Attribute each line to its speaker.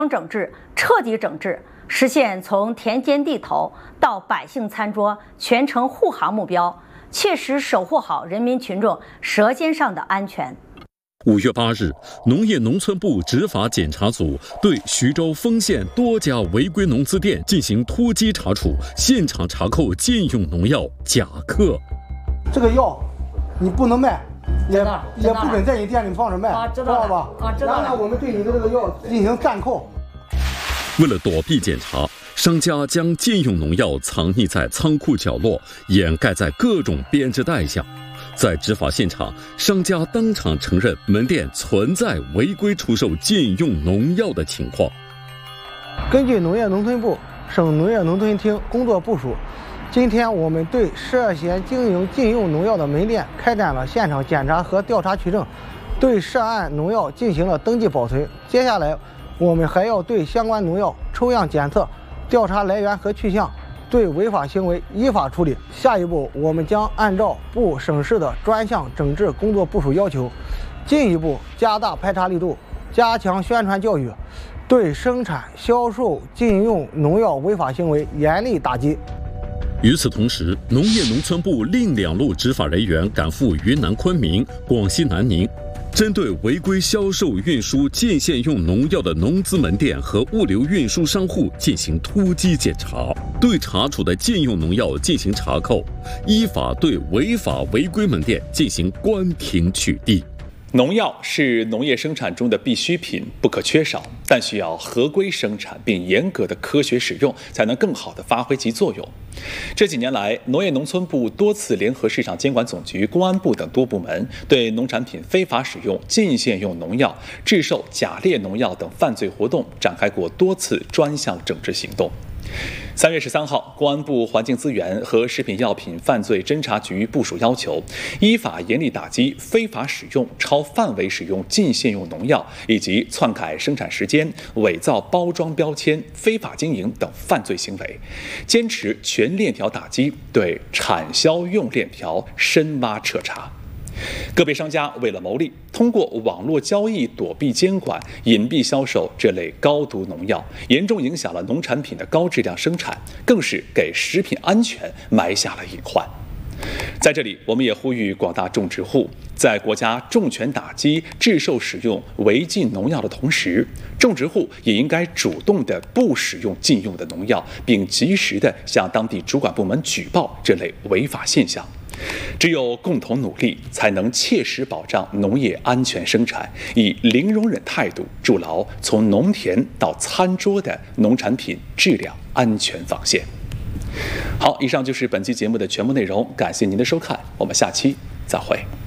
Speaker 1: 整治，彻底整治，实现从田间地头到百姓餐桌全程护航目标，切实守护好人民群众舌尖上的安全。
Speaker 2: 5月8日，农业农村部执法检查组对徐州丰县多家违规农资店进行突击查处，现场查扣禁用农药甲克。
Speaker 3: 这个药你不能卖，也不准在你店里放着卖，知道吧？然后我们对你的这个药进行暂扣。
Speaker 2: 为了躲避检查，商家将禁用农药藏匿在仓库角落，掩盖在各种编织袋下。在执法现场，商家当场承认门店存在违规出售禁用农药的情况。
Speaker 3: 根据农业农村部、省农业农村厅工作部署，今天我们对涉嫌经营禁用农药的门店开展了现场检查和调查取证，对涉案农药进行了登记保存。接下来，我们还要对相关农药抽样检测，调查来源和去向，对违法行为依法处理。下一步，我们将按照部省市的专项整治工作部署要求，进一步加大排查力度，加强宣传教育，对生产、销售禁用农药违法行为严厉打击。
Speaker 2: 与此同时，农业农村部另2路执法人员赶赴云南昆明、广西南宁，针对违规销售、运输禁限用农药的农资门店和物流运输商户进行突击检查，对查处的禁用农药进行查扣，依法对违法违规门店进行关停取缔。
Speaker 4: 农药是农业生产中的必需品，不可缺少，但需要合规生产并严格的科学使用，才能更好地发挥其作用。这几年来，农业农村部多次联合市场监管总局、公安部等多部门，对农产品非法使用禁限用农药、制售假劣农药等犯罪活动展开过多次专项整治行动。3月13号，公安部环境资源和食品药品犯罪侦查局部署要求，依法严厉打击非法使用、超范围使用禁限用农药以及篡改生产时间、伪造包装标签、非法经营等犯罪行为，坚持全链条打击，对产销用链条深挖彻查。个别商家为了牟利，通过网络交易躲避监管，隐蔽销售这类高毒农药，严重影响了农产品的高质量生产，更是给食品安全埋下了隐患。在这里，我们也呼吁广大种植户，在国家重拳打击制售使用违禁农药的同时，种植户也应该主动地不使用禁用的农药，并及时地向当地主管部门举报这类违法现象。只有共同努力，才能切实保障农业安全生产，以零容忍态度筑牢从农田到餐桌的农产品质量安全防线。好，以上就是本期节目的全部内容，感谢您的收看，我们下期再会。